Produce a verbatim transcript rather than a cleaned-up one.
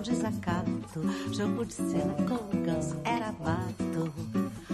desacato. Jogo de cena com o ganso era mato.